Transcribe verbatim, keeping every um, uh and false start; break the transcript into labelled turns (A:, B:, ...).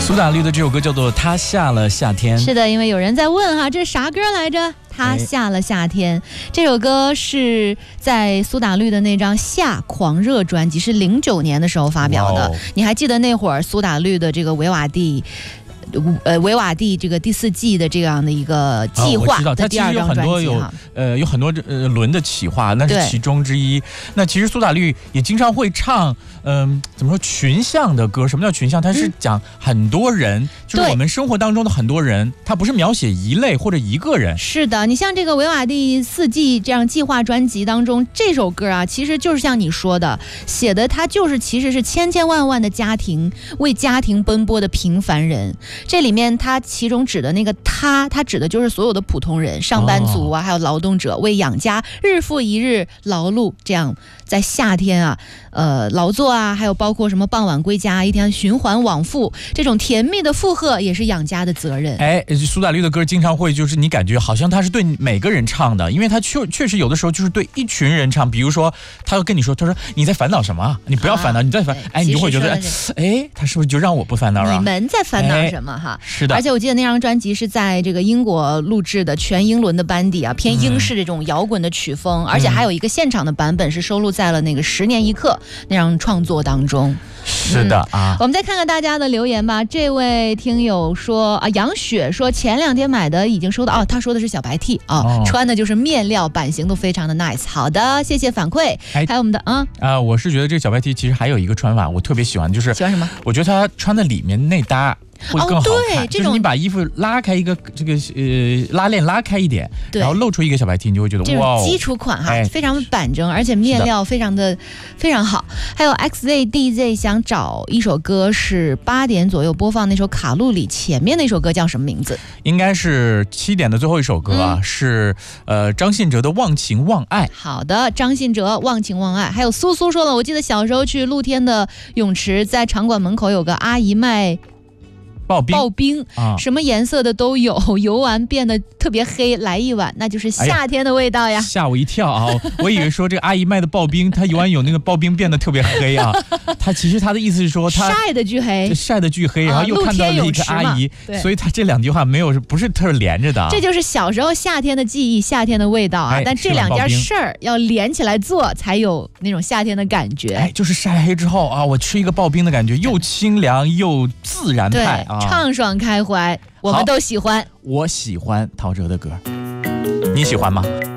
A: 苏打绿的这首歌叫做《他下了夏天》。
B: 是的，因为有人在问哈，这是啥歌来着？他下了夏天，这首歌是在苏打绿的那张《夏狂热》专辑，是零九年的时候发表的。你还记得那会儿苏打绿的这个维瓦蒂？呃，维瓦蒂这个第四季的这样的一个计划的第二张专辑、哦、
A: 哈，呃，有很多呃轮的企划，那是其中之一。那其实苏打绿也经常会唱，嗯、呃，怎么说群像的歌？什么叫群像？它是讲很多人，嗯、就是我们生活当中的很多人，它不是描写一类或者一个人。
B: 是的，你像这个维瓦蒂四季这样计划专辑当中，这首歌啊，其实就是像你说的，写的它就是其实是千千万万的家庭为家庭奔波的平凡人。这里面它其中指的那个他，它指的就是所有的普通人，上班族啊，还有劳动者，为养家日复一日劳碌，这样在夏天啊，呃，劳作啊，还有包括什么傍晚归家，一天循环往复，这种甜蜜的负荷也是养家的责任。
A: 哎，苏打绿的歌经常会就是你感觉好像他是对每个人唱的，因为他确确实有的时候就是对一群人唱，比如说他要跟你说，他说你在烦恼什么？你不要烦恼，啊、你在烦，哎，你就会觉得，哎，他是不是就让我不烦恼啊？
B: 你们在烦恼什么？哈，
A: 是的，
B: 而且我记得那张专辑是在这个英国录制的，全英伦的班底啊，偏英式这种摇滚的曲风、嗯，而且还有一个现场的版本是收录在了那个《十年一刻》那张创作当中。
A: 是的啊、嗯，
B: 我们再看看大家的留言吧。这位听友说啊，杨雪说前两天买的已经收到哦，他说的是小白 T 啊、哦，穿的就是面料，版型都非常的 nice。好的，谢谢反馈。还有我们的啊
A: 啊、呃，我是觉得这个小白 T 其实还有一个穿法我特别喜欢，就是
B: 喜欢什么？
A: 我觉得它穿在里面内搭会更好看、哦、
B: 对，这种
A: 就是你把衣服拉开一个这个呃拉链拉开一点，然后露出一个小白 T， 你就会觉得
B: 这
A: 哇，
B: 基础款哈、哎，非常板正，而且面料非常的非常好。还有 X Z D Z 想找一首歌，是八点左右播放那首卡路里前面那首歌叫什么名字？
A: 应该是七点的最后一首歌啊，嗯、是呃张信哲的《忘情忘爱》。
B: 好的，张信哲《忘情忘爱》。还有苏苏说了，我记得小时候去露天的泳池，在场馆门口有个阿姨卖。
A: 刨冰，
B: 刨冰、啊，什么颜色的都有，游完变得特别黑，来一碗，那就是夏天的味道呀！哎、
A: 吓我一跳啊！我以为说这个阿姨卖的刨冰，她游完泳那个刨冰变得特别黑啊。她其实她的意思是说，她
B: 晒的巨黑，
A: 晒的巨黑，然后又看到了一个阿姨，
B: 啊、
A: 所以她这两句话没有不是特连着的、啊。
B: 这就是小时候夏天的记忆，夏天的味道啊！哎、但这两件事儿要连起来做，才有那种夏天的感觉。
A: 哎，就是晒黑之后啊，我吃一个刨冰的感觉，又清凉又自然派啊，
B: 畅爽开怀，我们都喜欢。
A: 我喜欢陶喆的歌，你喜欢吗？